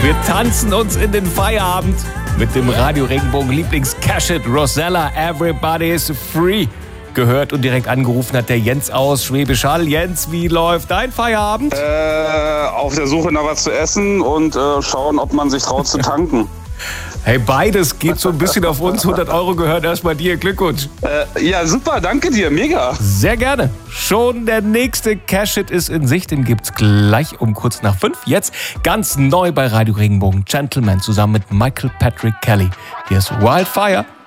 Wir tanzen uns in den Feierabend mit dem Radio Regenbogen Lieblings-Cash-Hit Rosella, Everybody is Free. Gehört und direkt angerufen hat der Jens aus Schwäbisch Hall. Jens, wie läuft dein Feierabend? Auf der Suche nach was zu essen und schauen, ob man sich traut zu tanken. Hey, beides geht so ein bisschen auf uns. 100 € gehört erstmal dir. Glückwunsch. Ja, super, danke dir, mega. Sehr gerne. Schon der nächste Cash-Hit ist in Sicht. Den gibt's gleich um kurz nach 5. Jetzt ganz neu bei Radio Regenbogen. Gentleman zusammen mit Michael Patrick Kelly. Hier ist Wildfire.